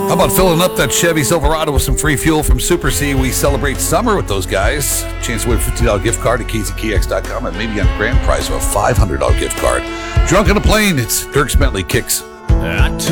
How about filling up that Chevy Silverado with some free fuel from Super C? We celebrate summer with those guys. Chance to win a $50 gift card at KZKX.com and maybe on grand prize of a $500 gift card. Drunk on a Plane, it's Dirk Bentley Kicks.